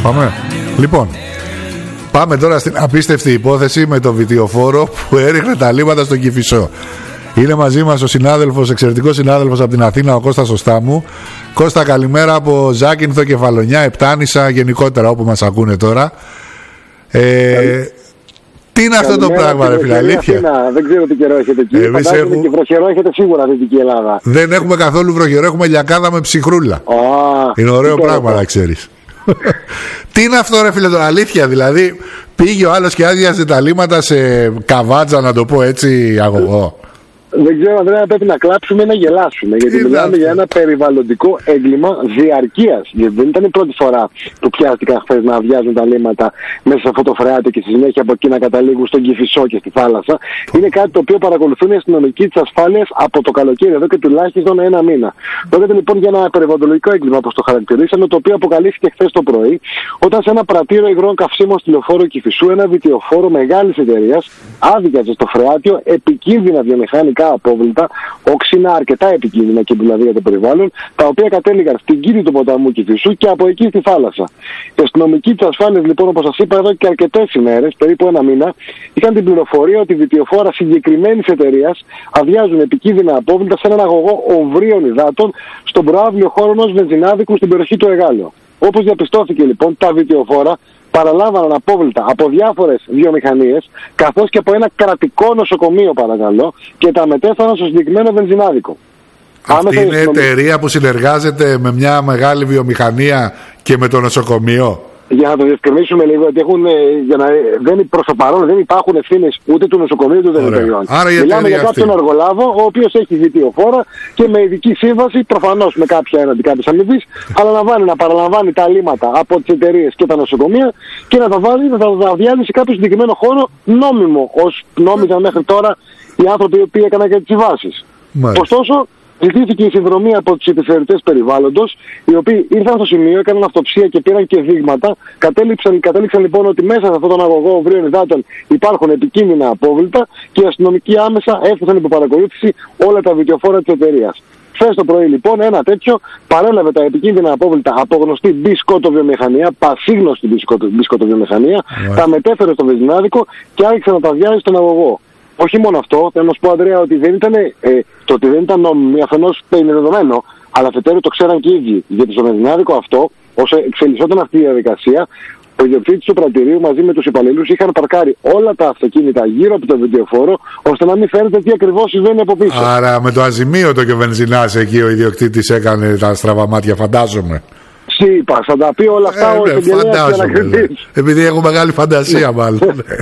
Πάμε. Λοιπόν, πάμε τώρα στην απίστευτη υπόθεση με το βιτιοφόρο που έριχνε τα λίμματα στον Κηφισό. Είναι μαζί μας ο συνάδελφος, εξαιρετικός συνάδελφος από την Αθήνα, ο Κώστας ο Στάμου. Κώστα, καλημέρα από Ζάκυνθο, Κεφαλονιά, Επτάνησα, γενικότερα όπου μας ακούνε τώρα. Τι είναι αυτό το πράγμα, ρε φίλε, αλήθεια? Δεν ξέρω τι καιρό έχετε εκεί. Φαντάζομαι και βροχερό έχετε σίγουρα Δυτική Ελλάδα. Δεν έχουμε καθόλου βροχερό, έχουμε λιακάδα με ψυχρούλα. Είναι ωραίο πράγμα, να ξέρεις. Τι είναι αυτό, ρε φίλε, τώρα, αλήθεια? Δηλαδή πήγε ο άλλος και άδειασε τα λίμματα σε καβάτζα, να το πω έτσι, αγωγό. Δεν ξέρω αν πρέπει να κλάψουμε ή να γελάσουμε. Γιατί μιλάμε για ένα περιβαλλοντικό έγκλημα διαρκείας. Γιατί δεν ήταν η πρώτη φορά που πιάστηκαν χθες να αδειάζουν τα λίμματα μέσα σε αυτό το φρεάτιο και στη συνέχεια από εκεί να καταλήγουν στον Κηφισό και στη θάλασσα. Είναι κάτι το οποίο παρακολουθούν οι αστυνομικοί της ασφάλειας από το καλοκαίρι, εδώ και τουλάχιστον ένα μήνα. Πρόκειται λοιπόν για ένα περιβαλλοντικό έγκλημα, όπως το χαρακτηρίσαμε, το οποίο αποκαλύφθηκε χθες το πρωί, όταν σε ένα πρατήριο υγρών καυσίμων στη λεωφόρο Κηφισού, ένα βιτιοφόρο μεγάλης εταιρείας άδειαζε στο φρεάτιο επικίνδυνα βιομηχανικά απόβλητα, όξινα αρκετά επικίνδυνα και δηλαδή για το περιβάλλον, τα οποία κατέληγαν στην κήτη του ποταμού Κηφισού και από εκεί στη θάλασσα. Οι αστυνομικοί της ασφάλειας, λοιπόν, όπως σας είπα, εδώ και αρκετές ημέρες, περίπου ένα μήνα, είχαν την πληροφορία ότι βιτιοφόρα συγκεκριμένης εταιρείας αδειάζουν επικίνδυνα απόβλητα σε έναν αγωγό ομβρίων υδάτων στον προαύλιο χώρο ενός βενζινάδικου στην περιοχή του Εγάλεω. Όπως διαπιστώθηκε, λοιπόν, τα βιτιοφόρα παραλάμβαναν απόβλητα από διάφορες βιομηχανίες, καθώς και από ένα κρατικό νοσοκομείο, παρακαλώ, και τα μετέφεραν στο συγκεκριμένο βενζινάδικο. Αυτή είναι εταιρεία που συνεργάζεται με μια μεγάλη βιομηχανία και με το νοσοκομείο. Για να το διευκρινίσουμε λίγο, ότι προς το παρόν δεν υπάρχουν ευθύνες ούτε του νοσοκομείου ούτε των εταιριών. Μιλάμε για κάποιον εργολάβο, ο οποίος έχει βιτιοφόρα και με ειδική σύμβαση, προφανώς με κάποιες αμοιβής, αλλά να παραλαμβάνει τα λίμματα από τις εταιρείες και τα νοσοκομεία και να τα αδειάζει σε κάποιο συγκεκριμένο χώρο νόμιμο, ως νόμιζαν μέχρι τώρα οι άνθρωποι οι οποίοι έκαναν και τις συμβάσεις. Ωστόσο, ζητήθηκε η συνδρομή από τους επιθεωρητές περιβάλλοντος, οι οποίοι ήρθαν στο σημείο, έκαναν αυτοψία και πήραν και δείγματα. Κατέληξαν λοιπόν ότι μέσα σε αυτόν τον αγωγό ομβρίων υδάτων υπάρχουν επικίνδυνα απόβλητα και οι αστυνομικοί άμεσα έφτασαν υπό παρακολούθηση όλα τα βιτιοφόρα της εταιρείας. Χθες το πρωί, λοιπόν, ένα τέτοιο παρέλαβε τα επικίνδυνα απόβλητα από γνωστή μπισκότοβιομηχανία, πασίγνωστη μπισκότοβιομηχανία, τα μετέφερε στο βενζινάδικο και άρχισε να τα αδειάζει στον αγωγό. Όχι μόνο αυτό, θέλω να σου πω, Ανδρέα, ότι το ότι δεν ήταν νόμιμη, αφενός είναι δεδομένο, αλλά αφετέρου το ξέραν και οι ίδιοι. Γιατί στο βενζινάδικο αυτό, όσο εξελισσόταν αυτή η διαδικασία, ο ιδιοκτήτης του πρατηρίου μαζί με τους υπαλλήλους είχαν παρκάρει όλα τα αυτοκίνητα γύρω από το βιτιοφόρο, ώστε να μην φέρετε τι ακριβώς συμβαίνει από πίσω. Άρα με το αζημίωτο και ο βενζινάς εκεί ο ιδιοκτήτης έκανε τα στραβά μάτια, φαντάζομαι. Είπα, θα τα πει όλα αυτά ο φαντάζομαι. Επειδή έχω μεγάλη φαντασία, μάλλον.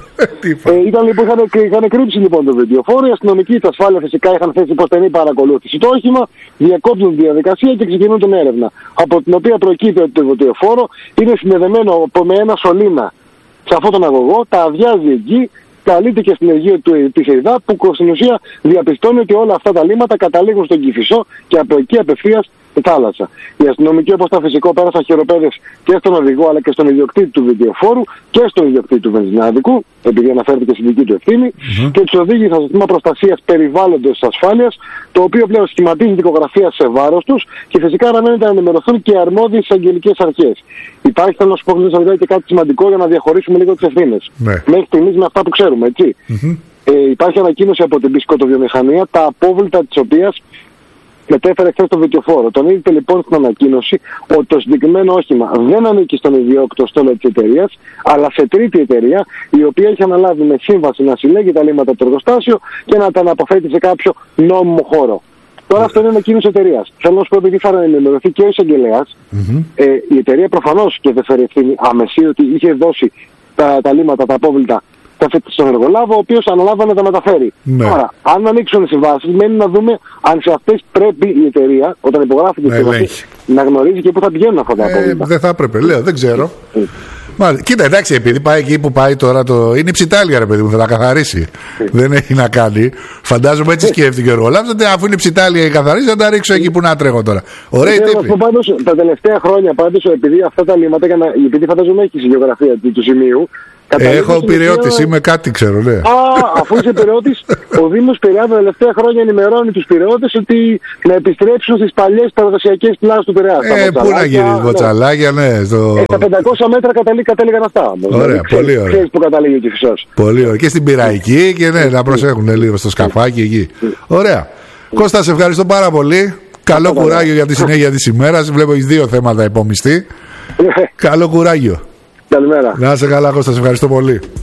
Ήταν λοιπόν, είχαν κρύψει λοιπόν το βιτιοφόρο. Οι αστυνομικοί της ασφάλειας φυσικά είχαν θέσει υποστενή παρακολούθηση το όχημα, διακόπτουν τη διαδικασία και ξεκινούν την έρευνα. Από την οποία προκύπτει ότι το βιτιοφόρο είναι συνδεδεμένο με ένα σωλήνα σε αυτόν τον αγωγό, τα αδειάζει εκεί, καλείται και στην ενεργεία της ΕΙΔΑ, που στην ουσία διαπιστώνει ότι όλα αυτά τα λίμματα καταλήγουν στον Κηφισό και από εκεί απευθείας στη θάλασσα. Οι αστυνομικοί, όπως τα φυσικό, πέρασαν χειροπέδες και στον οδηγό αλλά και στον ιδιοκτήτη του βιτιοφόρου και στον ιδιοκτήτη του βενζινάδικου, επειδή αναφέρθηκε στην δική του ευθύνη, και τους οδήγησαν στο σύστημα προστασίας περιβάλλοντος της ασφάλειας, το οποίο πλέον σχηματίζει δικογραφία σε βάρος τους και φυσικά αναμένεται να ενημερωθούν και οι αρμόδιες εισαγγελικές αρχές. Υπάρχει, θέλω να σου πω, και κάτι σημαντικό για να διαχωρίσουμε λίγο τις ευθύνες. Μέχρι στιγμής με αυτά που ξέρουμε, έτσι. Υπάρχει ανακοίνωση από την μπισκοτοβιομηχανία, τα απόβλητα της οποίας μετέφερε χθες το βιτιοφόρο. Τονίζεται λοιπόν στην ανακοίνωση ότι το συγκεκριμένο όχημα δεν ανήκει στον ιδιόκτητο στόλο της εταιρείας, αλλά σε τρίτη εταιρεία, η οποία έχει αναλάβει με σύμβαση να συλλέγει τα λίμματα από το εργοστάσιο και να τα αναποθέτει σε κάποιο νόμιμο χώρο. Τώρα αυτό είναι ανακοίνωση εταιρείας. Θέλω να σου πω, επειδή θα ενημερωθεί και ο εισαγγελέας, η εταιρεία προφανώς και δεν φέρει ευθύνη άμεση ότι είχε δώσει τα λίμματα, τα απόβλητα στον εργολάβο, ο οποίος αναλάβει να τα μεταφέρει. Τώρα, αν ανοίξουν οι συμβάσεις, μένει να δούμε αν σε αυτές πρέπει η εταιρεία, όταν υπογράφει τη σύμβαση, να γνωρίζει και πού θα πηγαίνουν αυτά τα απόβλητα. Δεν θα έπρεπε, λέω, δεν ξέρω. Κοίτα, εντάξει, επειδή πάει εκεί που πάει τώρα είναι η ψιτάλια, ρε παιδί μου, θα τα καθαρίσει. Δεν έχει να κάνει. Φαντάζομαι έτσι σκέφτηκε ο Ρολάμς, ότι αφού είναι η ψιτάλια η καθαρίσει, θα τα ρίξω εκεί που να τρέχω τώρα. Ωραία, τύπη. Πάντως, τα τελευταία χρόνια, επειδή αυτά τα λίμματα, επειδή φαντάζομαι έχει η γεωγραφία του σημείου. Έχω Πειραιώτης, είμαι κάτι ξέρω, ναι. Αφού είσαι Πειραιώτης, ο Δήμος Πειραιά τα τελευταία χρόνια ενημερώνει τους Πειραιώτες ότι να επιστρέψουν στις παλιές παραδοσιακές πλάσεις του Πειραιά. Πού να γυρίσει, Βοτσαλάκια, ναι. Στα 500 μέτρα κατέληγαν αυτά. Ωραία, πολύ ωραία. Ξέρεις που κατάληγε ο Κηφισός. Πολύ ωραία. Και στην Πειραϊκή και ναι, να προσέχουν λίγο στο σκαφάκι εκεί. Ωραία. Κώστα, σε ευχαριστώ πάρα πολύ. Καλό κουράγιο για τη συνέχεια της ημέρας. Βλέπω έχεις 2 θέματα υπομειστεί. Καλό κουράγιο. Καλημέρα. Να είσαι καλά, Κώστα, σε ευχαριστώ πολύ.